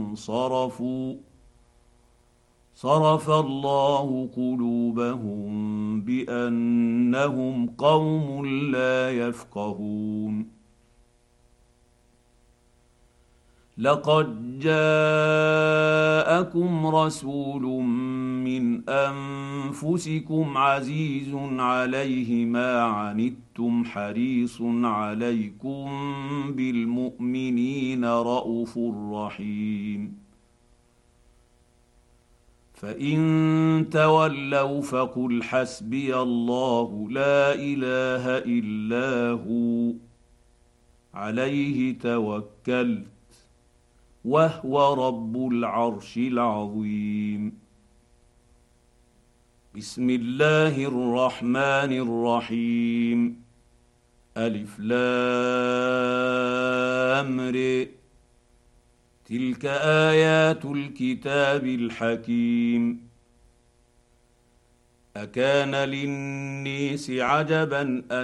صرف الله قلوبهم بانهم قوم لا يفقهون. لقد جاءكم رسول من انفسكم عزيز عليه ما عنتم حريص عليكم بالمؤمنين رءوف رحيم. فان تولوا فقل حسبي الله لا اله الا هو عليه توكلت وهو رب العرش العظيم. بسم الله الرحمن الرحيم. الف لام ر تلك ايات الكتاب الحكيم. اكان للنيس عجبا